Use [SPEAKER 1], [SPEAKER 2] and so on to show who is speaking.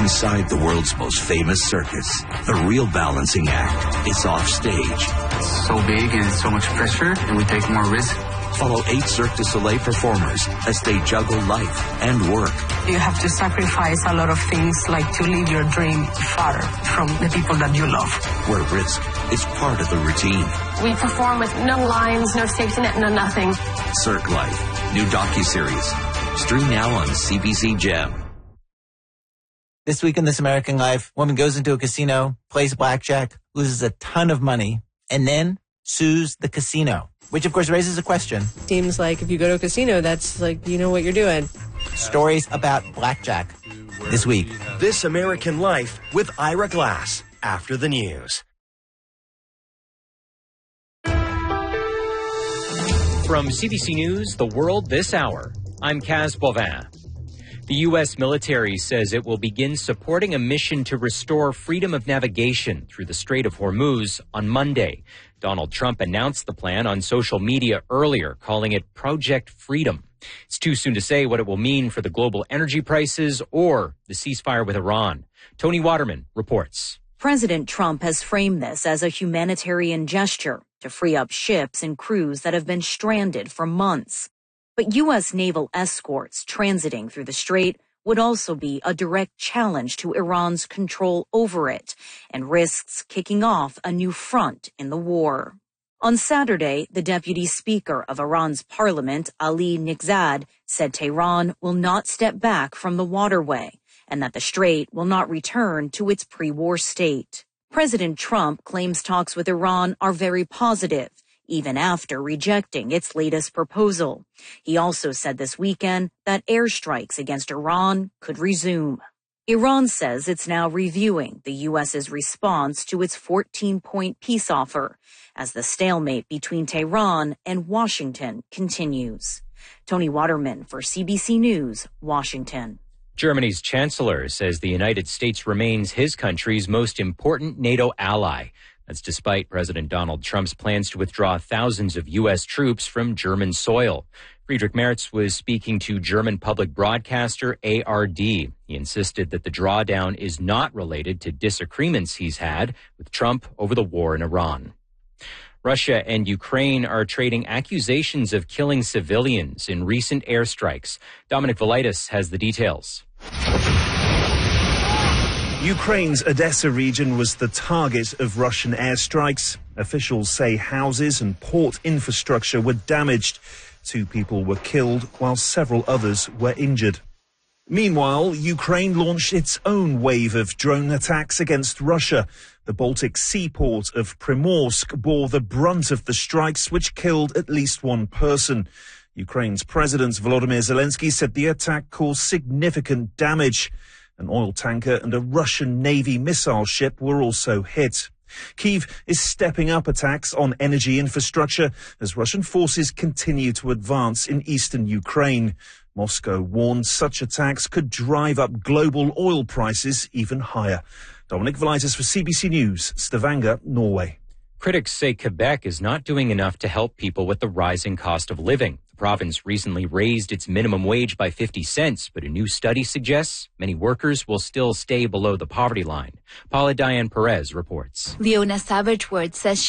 [SPEAKER 1] Inside the world's most famous circus, the real balancing act is off stage.
[SPEAKER 2] It's so big and so much pressure, and we take more risk.
[SPEAKER 1] Follow 8 Cirque du Soleil performers as they juggle life and work.
[SPEAKER 3] You have to sacrifice a lot of things, like to leave your dream far from the people that you love.
[SPEAKER 1] Where risk is part of the routine.
[SPEAKER 4] We perform with no lines, no safety net, no nothing.
[SPEAKER 1] Cirque Life, new docuseries. Stream now on CBC Gem.
[SPEAKER 5] This week in This American Life, woman goes into a casino, plays blackjack, loses a ton of money, and then sues the casino. Which, of course, raises a question.
[SPEAKER 6] Seems like if you go to a casino, that's like, you know what you're doing.
[SPEAKER 5] Stories about blackjack this week.
[SPEAKER 7] This American Life with Ira Glass after the news.
[SPEAKER 8] From CBC News, The World This Hour, I'm Kaz Bovin. The U.S. military says it will begin supporting a mission to restore freedom of navigation through the Strait of Hormuz on Monday. Donald Trump announced the plan on social media earlier, calling it Project Freedom. It's too soon to say what it will mean for the global energy prices or the ceasefire with Iran. Tony Waterman reports.
[SPEAKER 9] President Trump has framed this as a humanitarian gesture to free up ships and crews that have been stranded for months. But U.S. naval escorts transiting through the strait would also be a direct challenge to Iran's control over it and risks kicking off a new front in the war. On Saturday, the deputy speaker of Iran's parliament, Ali Nighzad, said Tehran will not step back from the waterway and that the strait will not return to its pre-war state. President Trump claims talks with Iran are very positive, even after rejecting its latest proposal. He also said this weekend that airstrikes against Iran could resume. Iran says it's now reviewing the U.S.'s response to its 14-point peace offer as the stalemate between Tehran and Washington continues. Tony Waterman for CBC News, Washington.
[SPEAKER 8] Germany's chancellor says the United States remains his country's most important NATO ally. That's despite President Donald Trump's plans to withdraw thousands of U.S. troops from German soil. Friedrich Merz was speaking to German public broadcaster ARD. He insisted that the drawdown is not related to disagreements he's had with Trump over the war in Iran. Russia and Ukraine are trading accusations of killing civilians in recent airstrikes. Dominic Velitis has the details.
[SPEAKER 10] Ukraine's Odessa region was the target of Russian airstrikes. Officials say houses and port infrastructure were damaged. 2 people were killed while several others were injured. Meanwhile, Ukraine launched its own wave of drone attacks against Russia. The Baltic seaport of Primorsk bore the brunt of the strikes, which killed at least 1 person. Ukraine's President Volodymyr Zelensky said the attack caused significant damage. An oil tanker and a Russian Navy missile ship were also hit. Kyiv is stepping up attacks on energy infrastructure as Russian forces continue to advance in eastern Ukraine. Moscow warned such attacks could drive up global oil prices even higher. Dominic Velitis for CBC News, Stavanger, Norway.
[SPEAKER 8] Critics say Quebec is not doing enough to help people with the rising cost of living. The province recently raised its minimum wage by 50 cents, but a new study suggests many workers will still stay below the poverty line. Paula Diane Perez reports.
[SPEAKER 11] Leona Savage Word says